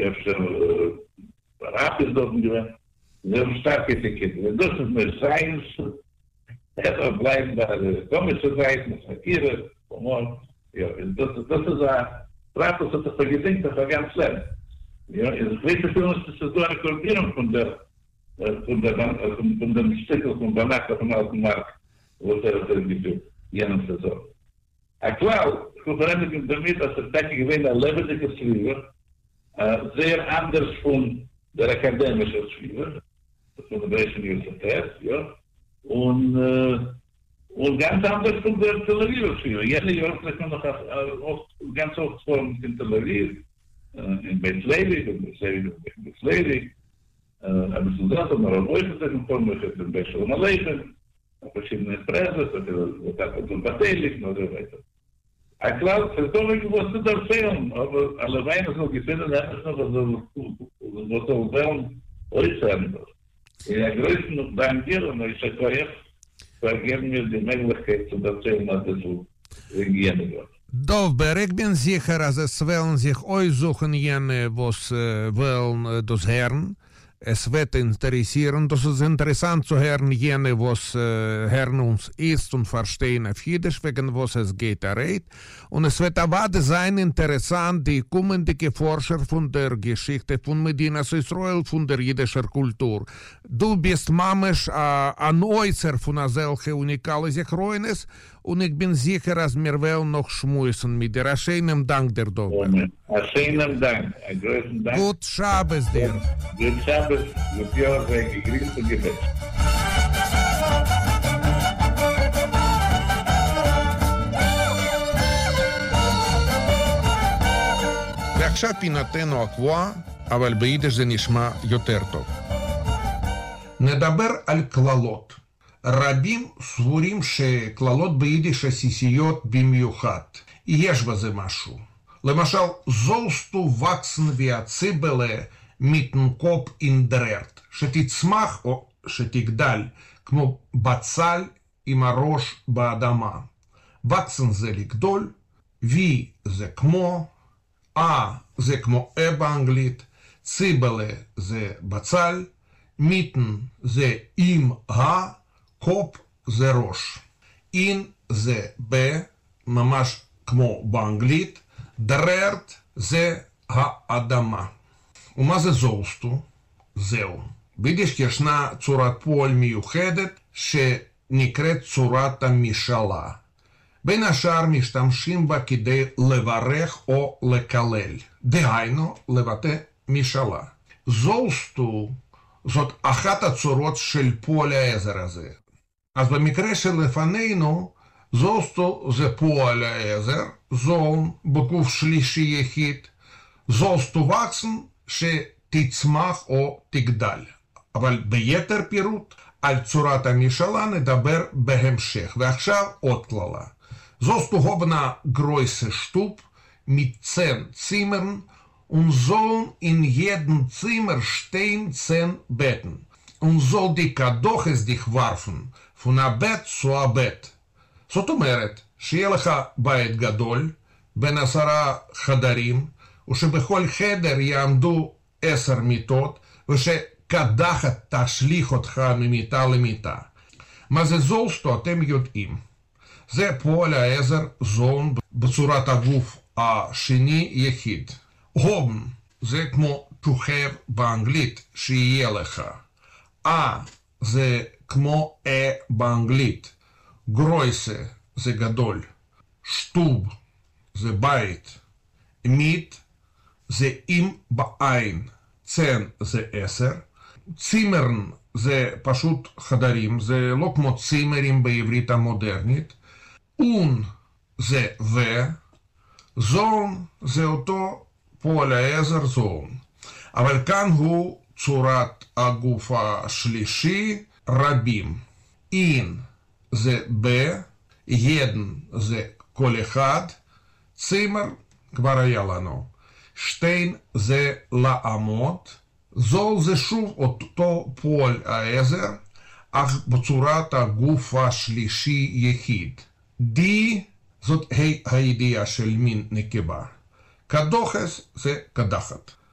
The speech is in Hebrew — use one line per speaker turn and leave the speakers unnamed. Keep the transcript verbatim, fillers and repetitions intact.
אפשר רב ist dort gewesen. Sehr stark Etikette. Das ist mit Science, er bleibt da, komische Seiten, Satire, Humor. Ja, das, das ist ein Pratus, das ist vergedenkt, das war ganz schlimm. Ja, es ist für uns, das ist so eine Koordinierung von der, von der, von dem Stückel, von der Nacht auf dem alten Markt, wo es er geführt, jenem Saison. Aktuell, Konferenz ist damit, dass er tatsächlich gewinnt, ein lebendiger Schreiber, sehr anders von der akademische Schreiber, von der Deutschen Universität, ja, und, äh, und ganz anders von der Tel Aviv-Schreiber. Jede Jahr vielleicht noch oft, ganz oft vor in Tel Aviv, äh, in Beit Levi, in Beit Levi, äh, aber so das, aber auch heute sind vor mir, in Beit Shalom Aleichem, verschiedene Presses, und das hat so Batelik, und so weiter. Ich glaube, es ist doch nicht, was zu erzählen, aber alleweil ist noch gefunden, dass es noch was soll werden, äußern. In der größten Bankierung, ich sage euch, vergeben wir die Möglichkeit zu erzählen, was es so regieren wird.
Dov, ik ben zeker als es willen zich uitzoeken jene was uh, willen dus heren. Es wird interessieren, das ist interessant zu hören, jene, was äh, hören uns ist und verstehen auf Jiddisch, wegen was es geht, errät. Und es wird aber sein interessant, die kommende Forscher von der Geschichte von Medinas Israel, von der jiddischen Kultur. Du bist mamisch äh, ein Äußer von solchen unikalen Sichroines und ich bin sicher, dass wir wollen noch schmuisen mit dir. Schönen Dank dir, Dober.
Schönen Dank, einen großen Dank.
Gut Schabes dir.
Gut Schabes, gut Jahr, gegrüßt und gebet.
ועכשיו פינתנו הקבועה, אבל ביידיש זה נשמע יותר טוב. נדבר על כללות. רבים סבורים שכללות ביידיש עסיסיות במיוחד. יש בזה משהו. למשל, זולסטו וקסן והציבלה מתנקופ אינדררט, שתצמח או שתגדל כמו בצל עם הראש באדמה. וקסן זה לגדול, וי זה כמו, אה זה כמו אה באנגלית, ציבלה זה בצל, מיתן זה עם ה, קופ זה ראש. אין זה ב, ממש כמו באנגלית, דררט זה האדמה. ומה זה זולסטו? זהו. ביידיש ישנה צורת פועל מיוחדת שנקראת צורת המשאלה. בין השאר משתמשים בה כדי לברך או לקלל. דהיינו, לבטא משאלה. זולסטו זאת אחת הצורות של פועל העזר הזה. אז במקרה שלפנינו, זולסטו זה פועל העזר, זון בקוף שלישי יחיד, זולסטו וקסן שתצמח או תגדל. אבל ביתר פירוט על צורת המשאלה נדבר בהמשך. ועכשיו עוד כללה. Sollst du haben eine große Stub mit zehn Zimmern und sollen in jedem Zimmer stehen zehn Betten und soll die Kadoches dich werfen von einem Bett zu einem Bett. זאת אומרת, שיהיה לך בית גדול בין עשרה חדרים ושבכל חדר יעמדו עשר מיטות ושקדחת תשליך אותך ממיטה למיטה. מה זה זולסטו אתם יודעים. זה פועל העזר זון בצורת הגוף השני יחיד. הובן זה כמו to have באנגלית שיהיה לך. אה זה כמו אה באנגלית. גרויסה זה גדול. שטוב זה בית. מיט זה עם בעין. צן זה עשר. צימרן זה פשוט חדרים. זה לא כמו צימרים בעברית המודרנית. און זה ו, זון זה אותו פועל העזר זון. אבל כאן הוא צורת הגוף השלישי רבים. אין זה ב, ידן זה כל אחד, צימר כבר היה לנו. שטיין זה לעמוד, זול זה שוב אותו פועל העזר, אך בצורת הגוף השלישי יחיד. די זאת הידיעה של מין נקבה. קדוחס זה קדחת.